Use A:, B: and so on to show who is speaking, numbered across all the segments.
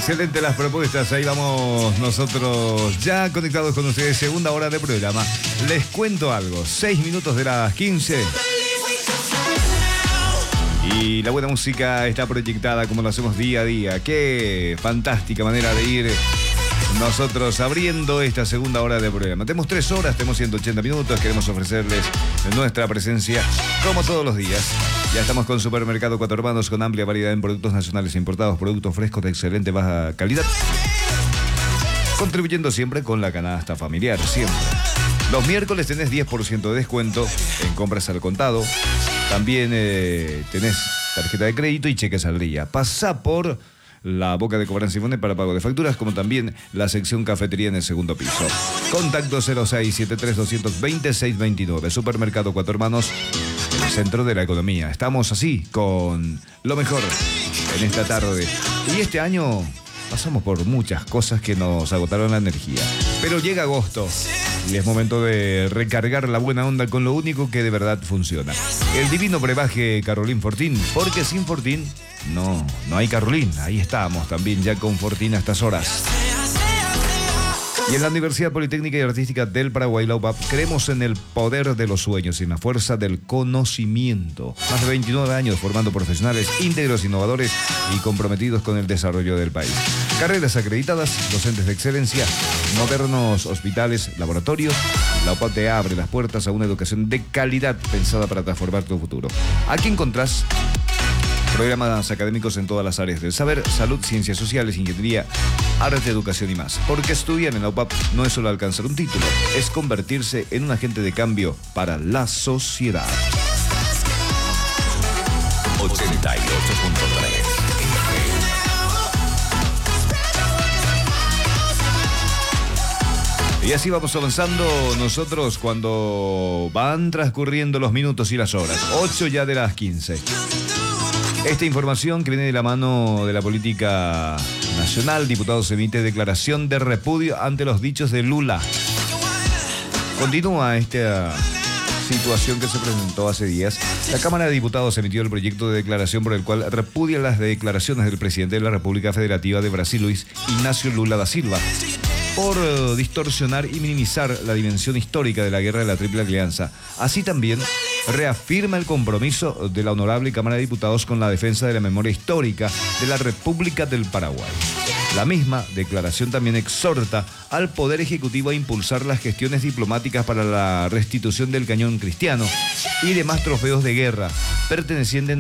A: Excelente las propuestas, ahí vamos nosotros ya conectados con ustedes, segunda hora de programa. Les cuento algo, 6 minutos de las 15. Y la buena música está proyectada como lo hacemos día a día. Qué fantástica manera de ir nosotros abriendo esta segunda hora de programa. Tenemos 3 horas, tenemos 180 minutos, queremos ofrecerles nuestra presencia como todos los días. Ya estamos con Supermercado Cuatro Hermanos, con amplia variedad en productos nacionales e importados, productos frescos de excelente baja calidad, contribuyendo siempre con la canasta familiar, siempre. Los miércoles tenés 10% de descuento en compras al contado. También tenés tarjeta de crédito y cheques al día. Pasá por la boca de cobranza Simone para pago de facturas, como también la sección cafetería en el segundo piso. Contacto 0673-220-629. Supermercado Cuatro Hermanos, el centro de la economía. Estamos así con lo mejor en esta tarde. Y este año pasamos por muchas cosas que nos agotaron la energía. Pero llega agosto y es momento de recargar la buena onda con lo único que de verdad funciona. El divino brebaje Carolín Fortín, porque sin Fortín no hay Carolín. Ahí estamos también ya con Fortín a estas horas. Y en la Universidad Politécnica y Artística del Paraguay, la UPAP, creemos en el poder de los sueños y en la fuerza del conocimiento. Más de 29 años formando profesionales íntegros, innovadores y comprometidos con el desarrollo del país. Carreras acreditadas, docentes de excelencia, modernos hospitales, laboratorios. La UPAP te abre las puertas a una educación de calidad pensada para transformar tu futuro. Aquí encontrás programas académicos en todas las áreas del saber, salud, ciencias sociales, ingeniería, arte, educación y más. Porque estudiar en la UPAP no es solo alcanzar un título, es convertirse en un agente de cambio para la sociedad.
B: 88.3.
A: Y así vamos avanzando nosotros cuando van transcurriendo los minutos y las horas. 8 ya de las 15. Esta información que viene de la mano de la política nacional, diputados emite declaración de repudio ante los dichos de Lula. Continúa esta situación que se presentó hace días. La Cámara de Diputados emitió el proyecto de declaración por el cual repudia las declaraciones del presidente de la República Federativa de Brasil, Luis Ignacio Lula da Silva, por distorsionar y minimizar la dimensión histórica de la guerra de la Triple Alianza. Así también reafirma el compromiso de la Honorable Cámara de Diputados con la defensa de la memoria histórica de la República del Paraguay. La misma declaración también exhorta al Poder Ejecutivo a impulsar las gestiones diplomáticas para la restitución del cañón cristiano y demás trofeos de guerra pertenecientes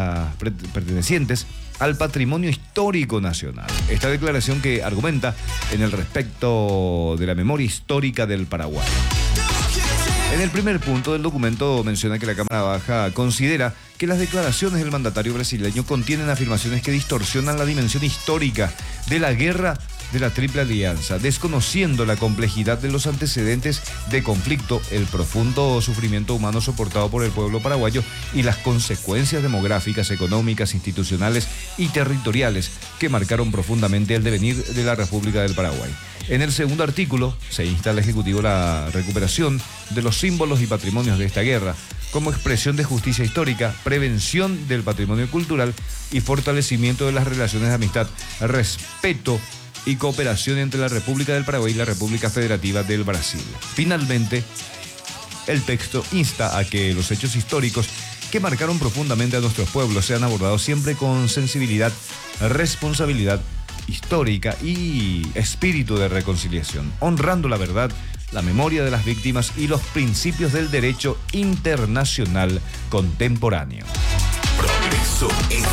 A: al patrimonio histórico nacional. Esta declaración que argumenta en el respecto de la memoria histórica del Paraguay. En el primer punto del documento menciona que la Cámara Baja considera que las declaraciones del mandatario brasileño contienen afirmaciones que distorsionan la dimensión histórica de la guerra de la Triple Alianza, desconociendo la complejidad de los antecedentes de conflicto, el profundo sufrimiento humano soportado por el pueblo paraguayo y las consecuencias demográficas, económicas, institucionales y territoriales que marcaron profundamente el devenir de la República del Paraguay. En el segundo artículo se insta al Ejecutivo la recuperación de los símbolos y patrimonios de esta guerra como expresión de justicia histórica, prevención del patrimonio cultural y fortalecimiento de las relaciones de amistad, respeto y cooperación entre la República del Paraguay y la República Federativa del Brasil. Finalmente, el texto insta a que los hechos históricos que marcaron profundamente a nuestros pueblos sean abordados siempre con sensibilidad, responsabilidad histórica y espíritu de reconciliación, honrando la verdad, la memoria de las víctimas y los principios del derecho internacional contemporáneo.
B: Progreso FM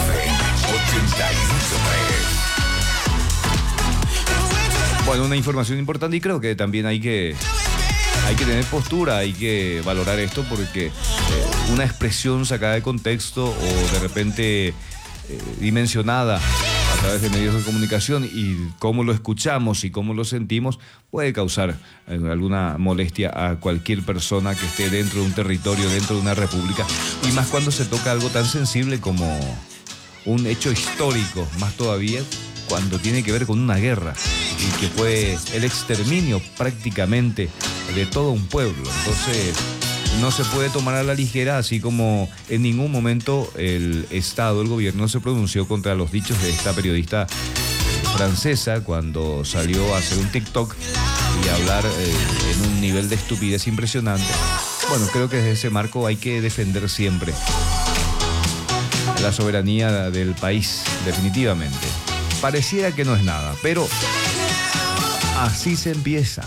B: 88.3.
A: Bueno, una información importante y creo que también hay que tener postura, hay que valorar esto porque una expresión sacada de contexto o de repente dimensionada a través de medios de comunicación y cómo lo escuchamos y cómo lo sentimos puede causar alguna molestia a cualquier persona que esté dentro de un territorio, dentro de una república, y más cuando se toca algo tan sensible como un hecho histórico, más todavía cuando tiene que ver con una guerra y que fue el exterminio prácticamente de todo un pueblo. Entonces no se puede tomar a la ligera, así como en ningún momento el Estado, el gobierno se pronunció contra los dichos de esta periodista francesa cuando salió a hacer un TikTok y hablar en un nivel de estupidez impresionante. Bueno, creo que desde ese marco hay que defender siempre la soberanía del país, definitivamente. Pareciera que no es nada, pero así se empieza.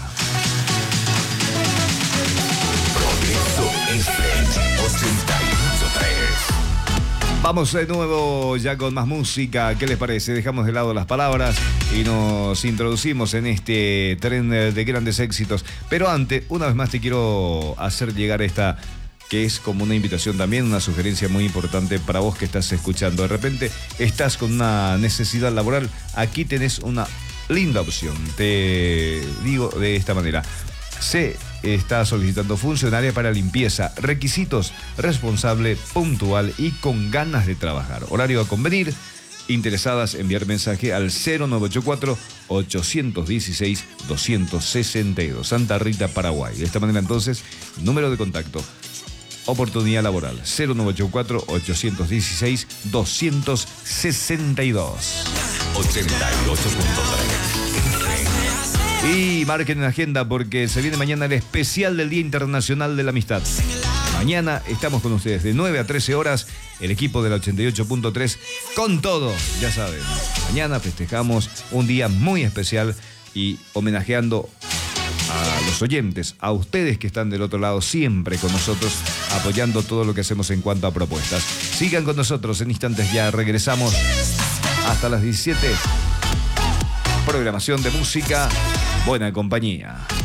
B: Progreso FM 88.3.
A: Vamos de nuevo ya con más música. ¿Qué les parece? Dejamos de lado las palabras y nos introducimos en este tren de grandes éxitos. Pero antes, una vez más te quiero hacer llegar esta, que es como una invitación también, una sugerencia muy importante para vos que estás escuchando. De repente estás con una necesidad laboral. Aquí tenés una linda opción. Te digo de esta manera. Se está solicitando funcionaria para limpieza. Requisitos: responsable, puntual y con ganas de trabajar. Horario a convenir. Interesadas, enviar mensaje al 0984-816-262. Santa Rita, Paraguay. De esta manera entonces, número de contacto. Oportunidad laboral 0984-816-262.
B: 88.3.
A: Y marquen en agenda porque se viene mañana el especial del Día Internacional de la Amistad. Mañana estamos con ustedes de 9 a 13 horas, el equipo de la 88.3 con todo, ya saben. Mañana festejamos un día muy especial y homenajeando a los oyentes, a ustedes que están del otro lado siempre con nosotros, apoyando todo lo que hacemos en cuanto a propuestas. Sigan con nosotros, en instantes ya regresamos hasta las 17. Programación de música, buena compañía.